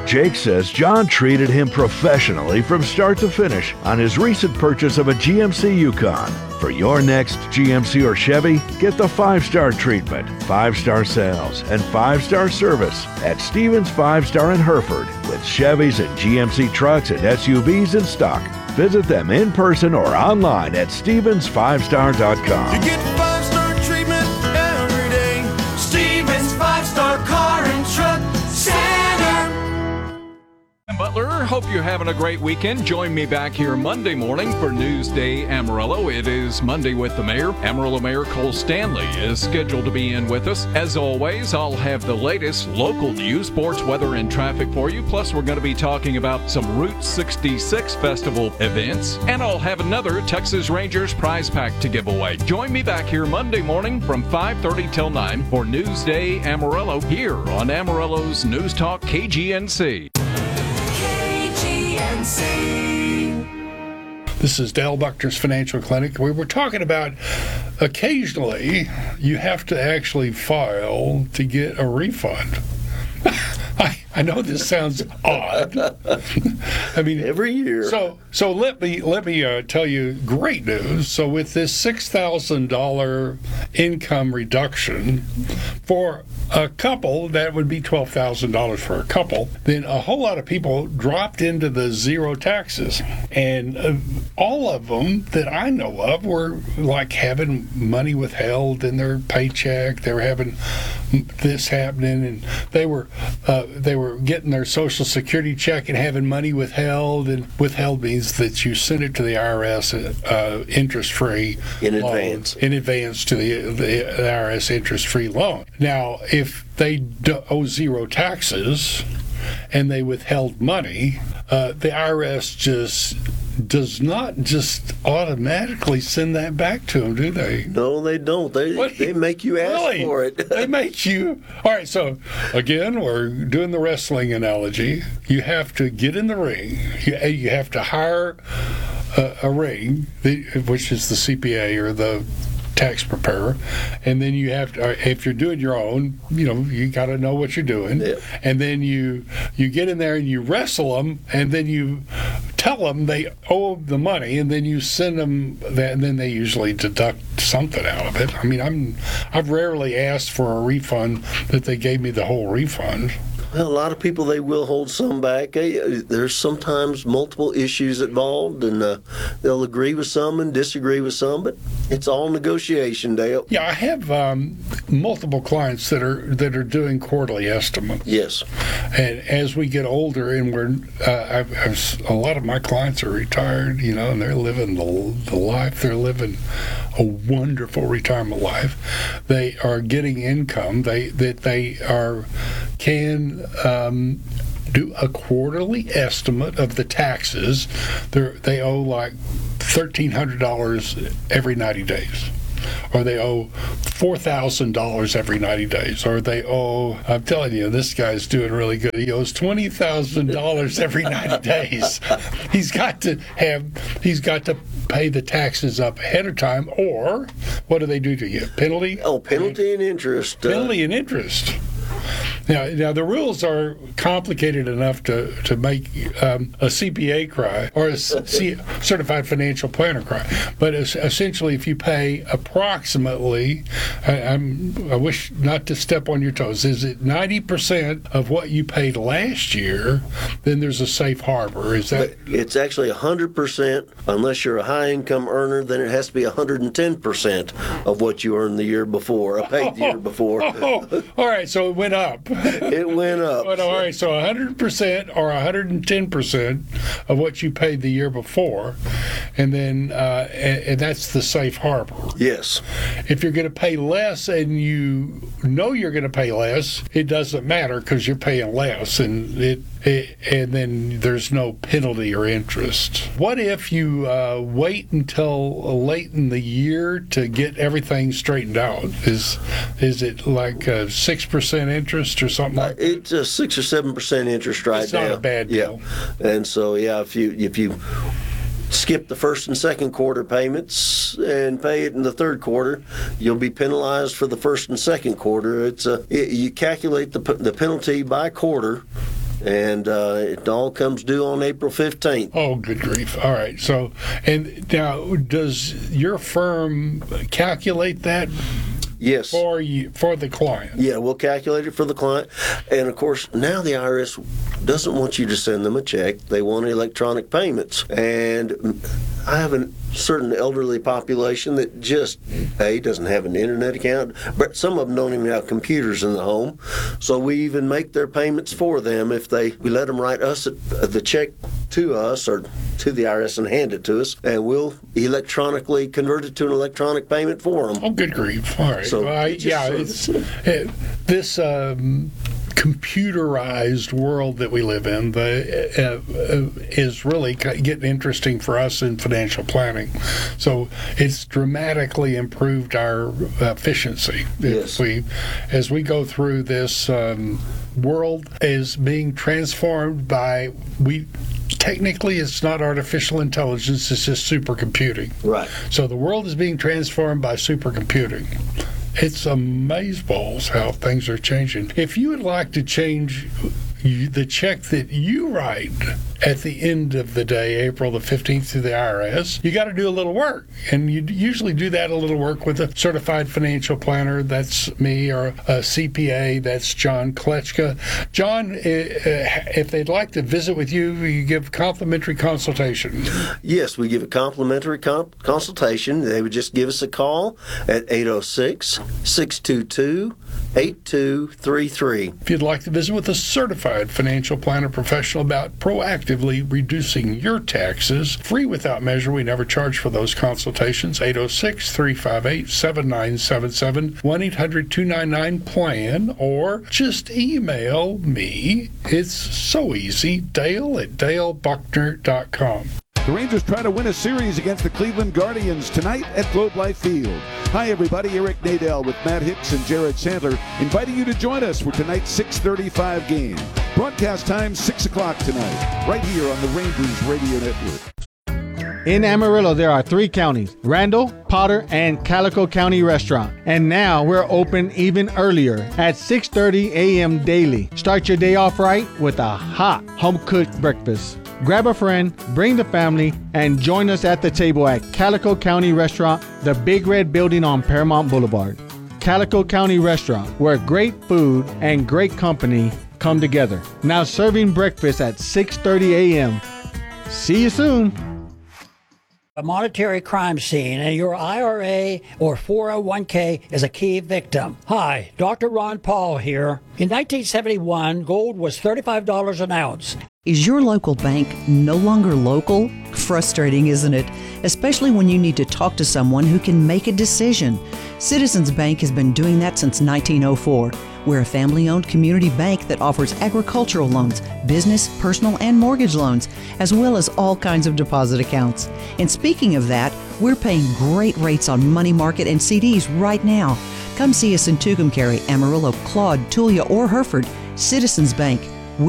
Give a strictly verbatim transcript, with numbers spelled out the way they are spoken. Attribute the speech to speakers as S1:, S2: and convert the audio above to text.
S1: Jake says John treated him professionally from start to finish on his recent purchase of a G M C Yukon. For your next G M C or Chevy, get the five-star treatment, five-star sales, and five-star service at Stevens Five Star in Hereford with Chevys and G M C trucks and S U Vs in stock. Visit them in person or online at stevens five star dot com.
S2: You get five-star treatment every day. Stevens Five Star Car and Truck Center.
S3: Butler, hope you're having a great weekend. Join me back here Monday morning for Newsday Amarillo. It is Monday with the mayor. Amarillo Mayor Cole Stanley is scheduled to be in with us. As always, I'll have the latest local news, sports, weather, and traffic for you. Plus, we're going to be talking about some Route sixty-six Festival events. And I'll have another Texas Rangers prize pack to give away. Join me back here Monday morning from five thirty till nine for Newsday Amarillo here on Amarillo's News Talk K G N C.
S4: This is Dale Buckner's Financial Clinic. We were talking about occasionally you have to actually file to get a refund. I, I know this sounds odd. I mean,
S5: every year.
S4: So so let me let me uh, tell you great news. So with this six thousand dollars income reduction for a couple, that would be twelve thousand dollars for a couple, then a whole lot of people dropped into the zero taxes. And uh, all of them that I know of were like having money withheld in their paycheck. They were having this happening, and they were uh, they were getting their Social Security check and having money withheld. And withheld means that you send it to the I R S uh, interest-free
S5: in
S4: loan,
S5: advance.
S4: In advance to the, the I R S interest-free loan. Now, if they do owe zero taxes and they withheld money, uh, the I R S just does not just automatically send that back to them, do they?
S5: No, they don't. They
S4: What?
S5: they make you ask
S4: Really?
S5: for it.
S4: They make you. All right, so again, we're doing the wrestling analogy. You have to get in the ring. You, you have to hire a, a ring, which is the C P A or the tax preparer, and then you have to, if you're doing your own, you know, you got to know what you're doing.
S5: Yeah.
S4: And then you you get in there and you wrestle them, and then you tell them they owe the money, and then you send them that, and then they usually deduct something out of it. I mean, I'm I've rarely asked for a refund that they gave me the whole refund.
S5: Well, a lot of people, they will hold some back. Hey, there's sometimes multiple issues involved, and uh, they'll agree with some and disagree with some, but it's all negotiation, Dale.
S4: Yeah, I have um, multiple clients that are that are doing quarterly estimates.
S5: Yes.
S4: And as we get older, and we're, uh, I've, I've, a lot of my clients are retired, you know, and they're living the, the life. They're living a wonderful retirement life. They are getting income. They that they are can um, do a quarterly estimate of the taxes. They're, they owe like thirteen hundred dollars every ninety days. Or they owe four thousand dollars every ninety days. Or they owe, I'm telling you, this guy's doing really good. He owes twenty thousand dollars every ninety days. He's got to have, he's got to pay the taxes up ahead of time. Or, what do they do to you? Penalty?
S5: Oh, penalty and interest.
S4: Penalty and interest. Now, now the rules are complicated enough to to make um, a C P A cry or a C- certified financial planner cry. But es- essentially, if you pay approximately, I, I'm, I wish not to step on your toes. Is it ninety percent of what you paid last year? Then there's a safe harbor. Is that?
S5: But it's actually one hundred percent. Unless you're a high-income earner, then it has to be one hundred ten percent of what you earned the year before, or paid the year before.
S4: Oh, all right, so it went up.
S5: It went up.
S4: But, all right, so one hundred percent or one hundred ten percent of what you paid the year before, and then uh, and, and that's the safe harbor.
S5: Yes.
S4: If you're going to pay less and you know you're going to pay less, it doesn't matter because you're paying less, and it, it and then there's no penalty or interest. What if you uh, wait until late in the year to get everything straightened out? Is is it like a six percent interest or something like that?
S5: It's a six or seven percent interest right
S4: It's
S5: now.
S4: not a bad deal.
S5: Yeah. And so, yeah, if you if you skip the first and second quarter payments and pay it in the third quarter, you'll be penalized for the first and second quarter. It's a it, you calculate the the penalty by quarter, and uh, it all comes due on April fifteenth.
S4: Oh, good grief. All right. So, and now, does your firm calculate that
S5: Yes.
S4: for you, for the client?
S5: Yeah, we'll calculate it for the client. And of course, now the I R S doesn't want you to send them a check. They want electronic payments. And I have a certain elderly population that just, A, doesn't have an internet account, but some of them don't even have computers in the home. So we even make their payments for them if they, we let them write us a, the check to us or to the I R S and hand it to us, and we'll electronically convert it to an electronic payment for them.
S4: Oh, good grief. All right.
S5: So
S4: well, I,
S5: it just
S4: yeah,
S5: sort
S4: it's
S5: of-
S4: it, this um, computerized world that we live in the, uh, uh, is really getting interesting for us in financial planning. So it's dramatically improved our efficiency.
S5: Yes.
S4: If we, as we go through this um, world is being transformed by we. Technically, it's not artificial intelligence, it's just supercomputing.
S5: Right.
S4: So the world is being transformed by supercomputing. It's amazeballs how things are changing. If you would like to change you, the check that you write at the end of the day, April the fifteenth, to the I R S, you got to do a little work. And you usually do that a little work with a certified financial planner. That's me, or a C P A. That's John Kletchka. John, if they'd like to visit with you, you give complimentary consultation.
S5: Yes, we give a complimentary con- consultation. They would just give us a call at eight oh six, six two two, eight two three three.
S4: If you'd like to visit with a certified financial planner professional about proactively reducing your taxes, free without measure, we never charge for those consultations. eight oh six, three five eight, seven nine seven seven, one eight hundred, two nine nine, plan, or just email me. It's so easy, Dale at dale buckner dot com.
S6: The Rangers try to win a series against the Cleveland Guardians tonight at Globe Life Field. Hi, everybody. Eric Nadel with Matt Hicks and Jared Sandler inviting you to join us for tonight's six thirty-five game. Broadcast time, six o'clock tonight, right here on the Rangers Radio Network.
S7: In Amarillo, there are three counties, Randall, Potter, and Calico County Restaurant. And now we're open even earlier at six thirty a.m. daily. Start your day off right with a hot home-cooked breakfast. Grab a friend, bring the family, and join us at the table at Calico County Restaurant, the Big Red Building on Paramount Boulevard. Calico County Restaurant, where great food and great company come together. Now serving breakfast at six thirty a.m. See you soon.
S8: A monetary crime scene and your I R A or four oh one k is a key victim. Hi, Doctor Ron Paul here. In nineteen seventy-one, gold was thirty-five dollars an ounce.
S9: Is your local bank no longer local? Frustrating, isn't it? Especially when you need to talk to someone who can make a decision. Citizens Bank has been doing that since nineteen oh four. We're a family-owned community bank that offers agricultural loans, business, personal, and mortgage loans, as well as all kinds of deposit accounts. And speaking of that, we're paying great rates on money market and C Ds right now. Come see us in Tucumcari, Amarillo, Claude, Tulia, or Hereford. Citizens Bank.